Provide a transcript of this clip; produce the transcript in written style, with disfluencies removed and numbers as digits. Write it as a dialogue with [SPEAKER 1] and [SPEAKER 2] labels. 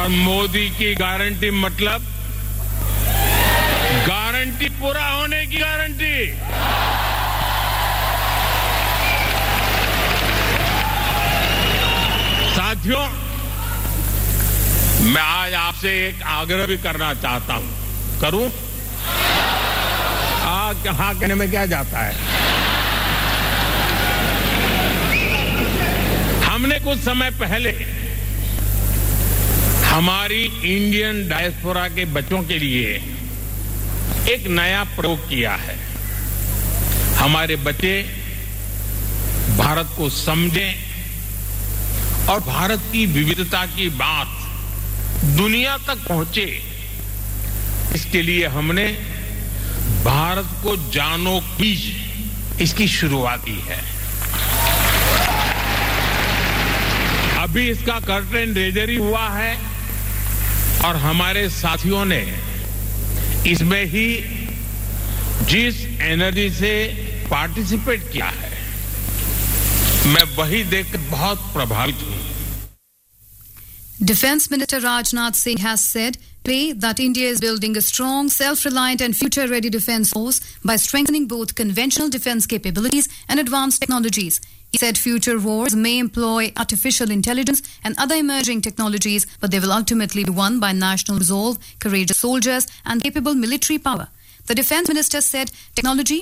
[SPEAKER 1] और मोदी की गारंटी मतलब गारंटी पूरा होने की गारंटी। साथियों, मैं आज आपसे एक आग्रह भी करना चाहता हूं। करूं? हाँ कहने में क्या जाता है। हमने कुछ समय पहले हमारी इंडियन डायस्पोरा के बच्चों के लिए एक नया प्रयोग किया है। हमारे बच्चे भारत को समझें और भारत की विविधता की बात दुनिया तक पहुंचे, इसके लिए हमने भारत को जानो कीज इसकी शुरुआत की है। अभी इसका कर्टेन रेजर ही हुआ है और हमारे साथियों ने इसमें ही जिस एनर्जी से पार्टिसिपेट किया है, मैं वही देखकर बहुत प्रभावित हूं।
[SPEAKER 2] Defence Minister Rajnath Singh has said today that India is building a strong, self-reliant and future-ready defence force by strengthening both conventional defence capabilities and advanced technologies. He said future wars may employ artificial intelligence and other emerging technologies, but they will ultimately be won by national resolve, courageous soldiers and capable military power. The Defence Minister said technology